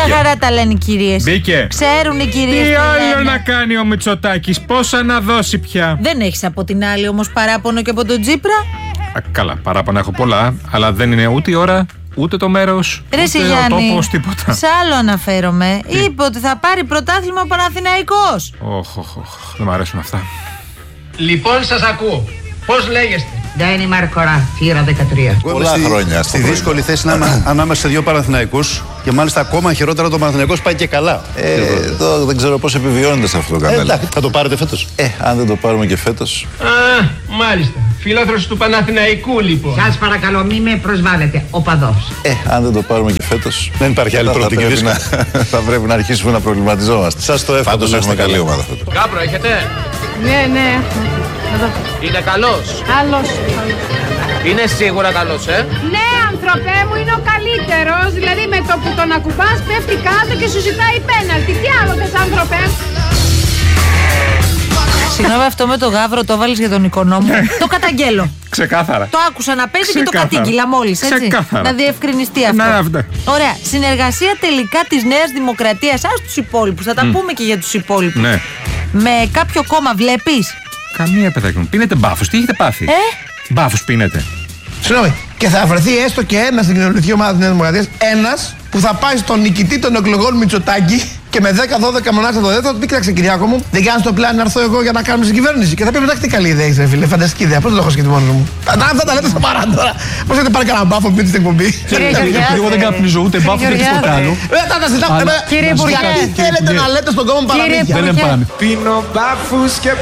Μια χαρά τα λένε οι κυρίες. Μπήκε. Ξέρουν οι κυρίες. Τι άλλο να κάνει ο Μητσοτάκης, πόσα να δώσει πια. Δεν έχεις από την άλλη όμως παράπονο και από τον Τσίπρα? Καλά, παράπονα έχω πολλά, αλλά δεν είναι ούτε η ώρα, ούτε το μέρος, Ρε ούτε ο τόπος, τίποτα. Σε άλλο αναφέρομαι. Είπε ότι θα πάρει πρωτάθλημα ο Παναθηναϊκός. Δεν μ' αρέσουν αυτά. Λοιπόν, σας ακούω. Πώς λέγεστε? Ντάινι Μαρκορά, θύρα 13. Πολλά χρόνια. Στη δύσκολη θέση να είμαι ανάμεσα σε δύο Παναθηναϊκούς και μάλιστα ακόμα χειρότερα το Παναθηναϊκός πάει και καλά. Εδώ δεν ξέρω πώς επιβιώνετε σε αυτό το κανάλι. Θα το πάρετε φέτος? Αν δεν το πάρουμε και φέτος. Μάλιστα. Φίλαθρος του Παναθηναϊκού, λοιπόν. Σας παρακαλώ, μη με προσβάλλετε. Οπαδός. Αν δεν το πάρουμε και φέτος. Δεν υπάρχει άλλη προοπτική. Θα πρέπει να αρχίσουμε να προβληματιζόμαστε. Σας το εύχομαι. Πάντως έχουμε καλή ομάδα φέτος. Κάπρο έχετε? Ναι. Είναι καλός? Καλός. Είναι σίγουρα καλός, Ναι, ανθρωπέ μου, είναι ο καλύτερος. Δηλαδή με το που τον ακουμπάς πέφτει κάτω και σου ζητάει πέναλτι. Τι άλλο θες, ανθρωπέ? Συγγνώμη, αυτό με το Γαύρο το βάλεις για τον Οικονόμου. Το καταγγέλω. Ξεκάθαρα. Το άκουσα να παίζει και το κατήγγυλα μόλις, έτσι. Ξεκάθαρα. Να διευκρινιστεί αυτό. Ωραία. Συνεργασία τελικά της Νέας Δημοκρατίας. Ας τους υπόλοιπους. Θα τα πούμε και για τους υπόλοιπους. Ναι. Με κάποιο κόμμα βλέπεις? Καμία, παιδάκι μου. Πίνετε μπάφους. Τι έχετε πάθει? Μπάφους πίνετε. Συγγνώμη, και θα βρεθεί έστω και ένας στην κοινωνική ομάδα της Νέας Δημοκρατίας, ένας που θα πάει στον νικητή των εκλογών Μητσοτάκη και με 10-12 μονάδες το δεύτερο, θα του πει: κοίταξε, Κυριάκο μου, δεν κάνεις το πλάνο να έρθω εγώ για να κάνουμε στην κυβέρνηση. Και θα πει: εντάξει, τι καλή ιδέα είσαι, φίλε, φανταστική ιδέα. Πώς το έχω σκεφτεί μόνο μου. Αυτά τα λέτε στο παρά τώρα. Πώς έχετε πάρει κανένα μπάφο που πείτε στην εκπομπή? Εγώ δεν καπνίζω ούτε μπάφο ούτε τίποτα άλλο. Κύριε Υπουργέ, θέλετε να λέτε στον κόμμα παραμύθια? Δεν πάνε. Πίνω μπάφους και